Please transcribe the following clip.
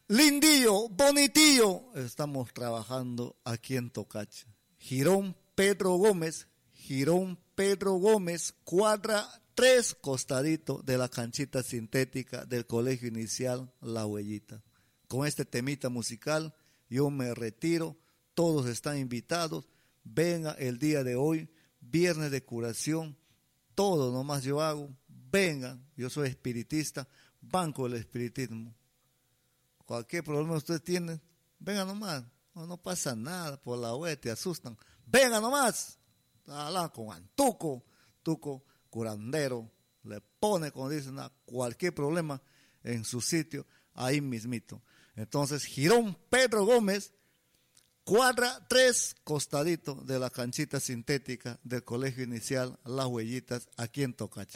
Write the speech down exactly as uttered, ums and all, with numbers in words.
lindillo, bonitillo. Estamos trabajando aquí en Tocacha. Girón Pedro Gómez, Girón Pedro Gómez, cuadra tres costadito de la canchita sintética del Colegio Inicial La Huellita. Con este temita musical yo me retiro, todos están invitados, venga el día de hoy, viernes de curación, todo nomás yo hago, vengan, yo soy espiritista, banco del espiritismo. Cualquier problema ustedes tienen, vengan nomás, no, no pasa nada, por la web te asustan, vengan nomás, hablan con Antuco, Tuco, curandero, le pone, como dicen, a cualquier problema en su sitio, ahí mismito. Entonces, Girón Pedro Gómez, cuadra tres costadito de la canchita sintética del Colegio Inicial Las Huellitas, aquí en Tocacha.